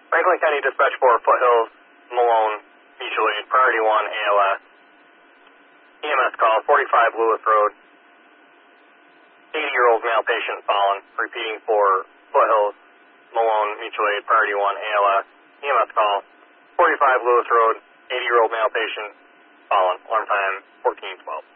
Franklin County Dispatch 4, Foothills, Malone, mutual aid, priority 1, ALS. EMS call, 45 Lewis Road. 80-year-old male patient fallen. Repeating for Foothills, Malone, mutual aid, priority 1, ALS. EMS call, 45 Lewis Road. 80-year-old male patient fallen. Alarm time 1412.